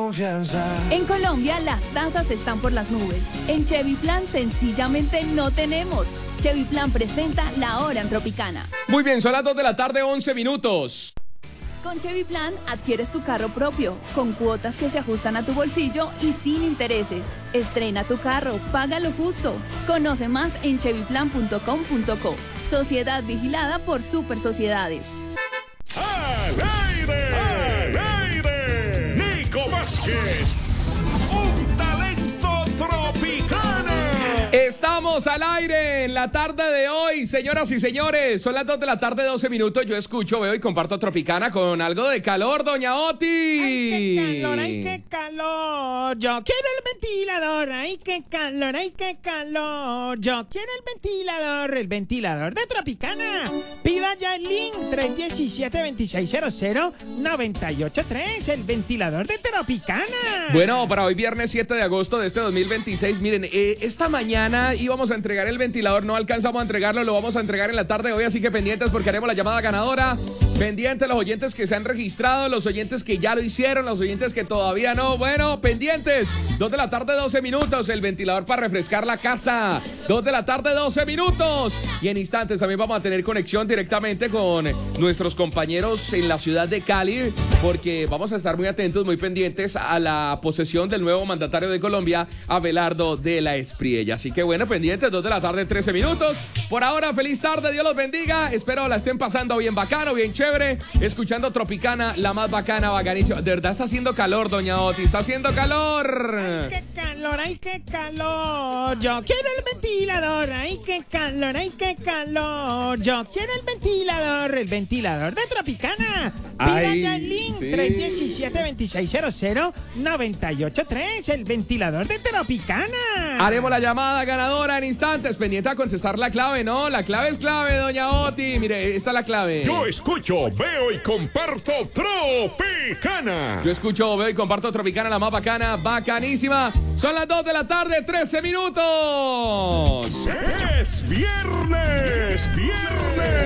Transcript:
confianza. En Colombia las tasas están por las nubes. En Chevy Plan sencillamente no tenemos. Chevy Plan presenta La Hora en Tropicana. Muy bien, son las 2 de la tarde, 11 minutos. Con Chevy Plan adquieres tu carro propio, con cuotas que se ajustan a tu bolsillo y sin intereses. Estrena tu carro, paga lo justo. Conoce más en chevyplan.com.co. Sociedad vigilada por Super Sociedades. ¡Al aire! ¡Al aire! ¡Nico Vázquez! ¡Un talento tropicano! Estamos al aire en la tarde de hoy, señoras y señores. Son las 2 de la tarde, 12 minutos. Yo escucho, veo y comparto Tropicana con algo de calor, doña Oti. ¡Ay, qué calor! ¡Ay, qué calor! Yo quiero el ventilador. ¡Ay, qué calor! ¡Ay, qué calor! Yo quiero el ventilador de Tropicana. Pida ya el link 317-2600-983, el ventilador de Tropicana. Bueno, para hoy viernes 7 de agosto de este 2026, miren, esta mañana íbamos a entregar el ventilador, no alcanzamos a entregarlo, lo vamos a entregar en la tarde de hoy, así que pendientes porque haremos la llamada ganadora. Pendientes los oyentes que se han registrado, los oyentes que ya lo hicieron, los oyentes que todavía no. Bueno, pendientes. 2 de la tarde, 12 minutos. El ventilador para refrescar la casa. 2 de la tarde, 12 minutos. Y en instantes también vamos a tener conexión directamente con nuestros compañeros en la ciudad de Cali, porque vamos a estar muy atentos, muy pendientes a la posesión del nuevo mandatario de Colombia, Abelardo de la Espriella. Así que bueno, pendientes, 2 de la tarde, 13 minutos. Por ahora, feliz tarde, Dios los bendiga. Espero la estén pasando bien bacano, bien chévere. Escuchando Tropicana, la más bacana, bacanísima. De verdad está haciendo calor, doña Oti, está haciendo calor. ¡Ay, qué calor! ¡Ay, qué calor! Yo quiero el ventilador. ¡Ay, qué calor! ¡Ay, qué calor! Yo quiero el ventilador de Tropicana. Pida ya el link 317-2600-983, el ventilador de Tropicana. Haremos la llamada ganadora en instantes, pendiente a contestar la clave, ¿no? La clave es clave, doña Oti. Mire, esta es la clave. Yo escucho, veo y comparto Tropicana. Yo escucho, veo y comparto Tropicana, la más bacana, bacanísima. Son las 2 de la tarde, 13 minutos. ¡Es viernes! ¡Viernes!